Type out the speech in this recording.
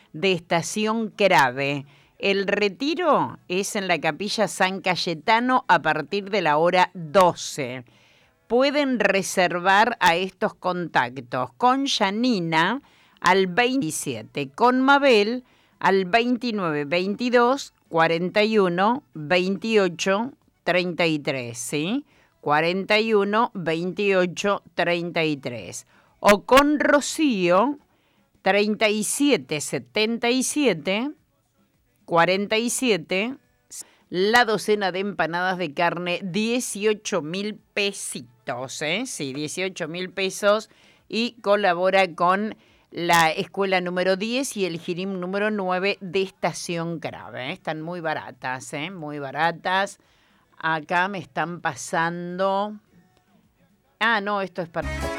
de Estación Crave. El retiro es en la Capilla San Cayetano a partir de la hora 12. Pueden reservar a estos contactos con Janina al 27, con Mabel al 29 22 41 28 33, ¿sí? 41 28 33. O con Rocío 37 77 47. La docena de empanadas de carne, 18.000 pesitos, ¿eh? Sí, 18.000 pesos. Y colabora con la escuela número 10 y el Girim número 9 de Estación Crave. Están muy baratas, ¿eh? Muy baratas. Acá me están pasando... Ah, no, esto es para...